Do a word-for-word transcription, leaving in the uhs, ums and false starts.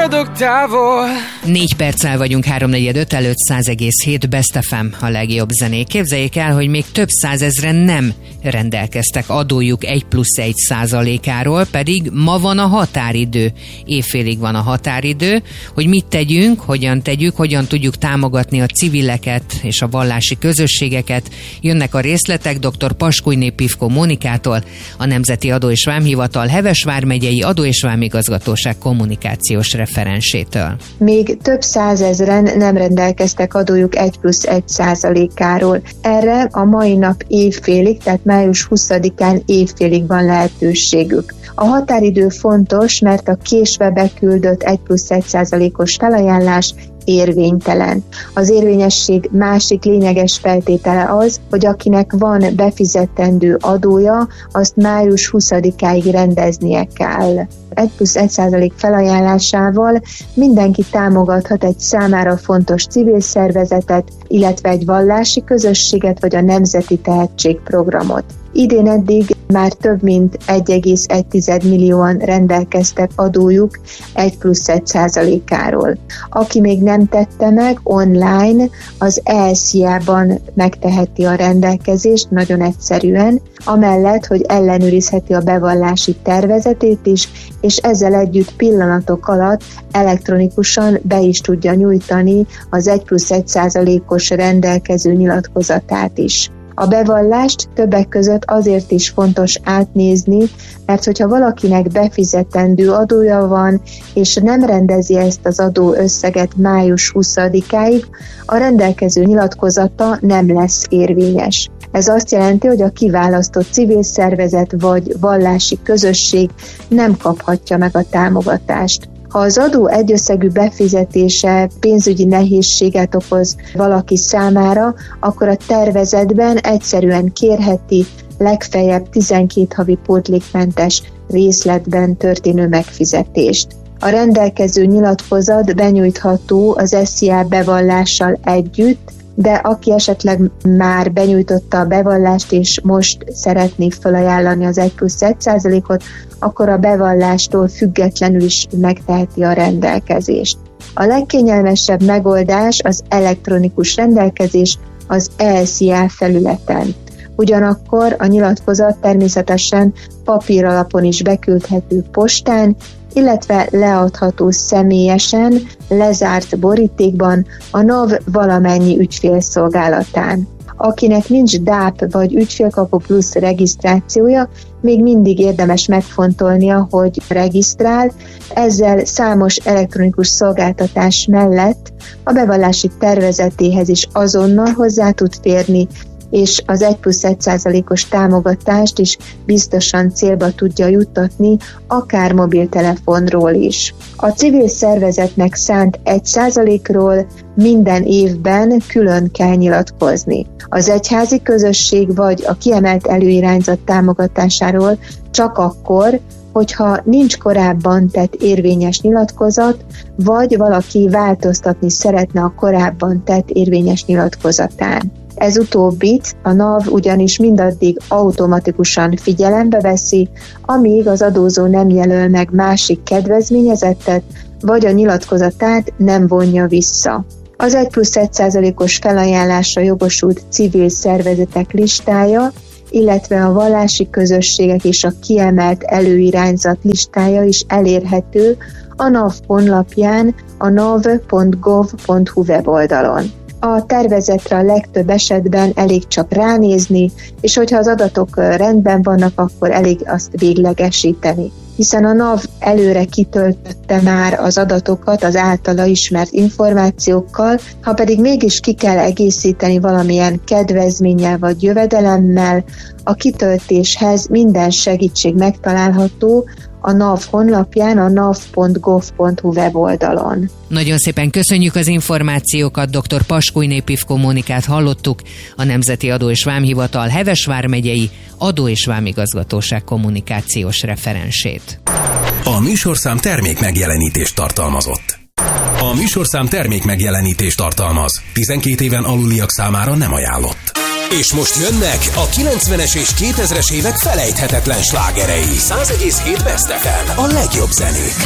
maradok távol. Négy perccel vagyunk háromnegyed öt előtt, száz egész hét Best ef em a legjobb zenék. Képzeljék el, hogy még több százezren nem rendelkeztek adójuk egy plusz egy százalékáról, pedig ma van a határidő. Évfélig van a határidő, hogy mit tegyünk, hogyan tegyük, hogyan tudjuk támogatni a civileket és a vallási közösségeket. Jönnek a részletek dr. Paskújné Pivko Mónikától, a Nemzeti Adó és Vámhivatal Heves vármegyei Adó és Vámigazgatóság kommunikációs referensétől. Még több százezren nem rendelkeztek adójuk egy plusz egy százalékáról. Erre a mai nap évfélig, tehát május huszadikán évfélig van lehetőségük. A határidő fontos, mert a késve beküldött egy plusz egy százalékos felajánlás érvénytelen. Az érvényesség másik lényeges feltétele az, hogy akinek van befizetendő adója, azt május huszadikáig rendeznie kell. egy plusz egy százalék felajánlásával mindenki támogathat egy számára fontos civil szervezetet, illetve egy vallási közösséget vagy a Nemzeti Tehetségprogramot. Idén eddig már több mint egy egész egy millióan rendelkeztek adójuk egy plusz egy százalékáról. Aki még nem tette meg, online az e es zé á-ban megteheti a rendelkezést nagyon egyszerűen, amellett, hogy ellenőrizheti a bevallási tervezetét is, és ezzel együtt pillanatok alatt elektronikusan be is tudja nyújtani az egy plusz egy százalékos rendelkező nyilatkozatát is. A bevallást többek között azért is fontos átnézni, mert hogyha valakinek befizetendő adója van, és nem rendezi ezt az adó összeget május huszadikáig, a rendelkező nyilatkozata nem lesz érvényes. Ez azt jelenti, hogy a kiválasztott civil szervezet vagy vallási közösség nem kaphatja meg a támogatást. Ha az adó egyösszegű befizetése pénzügyi nehézséget okoz valaki számára, akkor a tervezetben egyszerűen kérheti legfeljebb tizenkét havi pótlékmentes részletben történő megfizetést. A rendelkező nyilatkozat benyújtható az es zé á bevallással együtt, de aki esetleg már benyújtotta a bevallást és most szeretné felajánlani az egy plusz egy százalékot, akkor a bevallástól függetlenül is megteheti a rendelkezést. A legkényelmesebb megoldás az elektronikus rendelkezés az e es zé á felületen. Ugyanakkor a nyilatkozat természetesen papíralapon is beküldhető postán, illetve leadható személyesen, lezárt borítékban a NAV valamennyi ügyfélszolgálatán. Akinek nincs dáp vagy ügyfélkapu plusz regisztrációja, még mindig érdemes megfontolnia, hogy regisztrál, ezzel számos elektronikus szolgáltatás mellett a bevallási tervezetéhez is azonnal hozzá tud férni, és az egy plusz egy százalékos támogatást is biztosan célba tudja juttatni, akár mobiltelefonról is. A civil szervezetnek szánt egy százalékról minden évben külön kell nyilatkozni. Az egyházi közösség vagy a kiemelt előirányzat támogatásáról csak akkor, hogyha nincs korábban tett érvényes nyilatkozat, vagy valaki változtatni szeretne a korábban tett érvényes nyilatkozatán. Ez utóbbit a NAV ugyanis mindaddig automatikusan figyelembe veszi, amíg az adózó nem jelöl meg másik kedvezményezettet, vagy a nyilatkozatát nem vonja vissza. Az egy plusz egy százalékos felajánlásra jogosult civil szervezetek listája, illetve a vallási közösségek és a kiemelt előirányzat listája is elérhető a NAV honlapján, a nav pont gov pont hu weboldalon. A tervezetre a legtöbb esetben elég csak ránézni, és hogyha az adatok rendben vannak, akkor elég azt véglegesíteni. Hiszen a NAV előre kitöltötte már az adatokat az általa ismert információkkal, ha pedig mégis ki kell egészíteni valamilyen kedvezménnyel vagy jövedelemmel, a kitöltéshez minden segítség megtalálható a NAV honlapján, a nav pont gov pont hu weboldalon. Nagyon szépen köszönjük az információkat, dr. Paskújné Pivko Mónikát hallottuk, a Nemzeti Adó és Vámhivatal Heves vármegyei Adó és Vámigazgatóság kommunikációs referensét. A műsorszám termék megjelenítést tartalmazott. A műsorszám termék megjelenítést tartalmaz. tizenkét éven aluliak számára nem ajánlott. És most jönnek a kilencvenes és kétezres évek felejthetetlen slágerei. száz egész hét Best ef em, a legjobb zenék.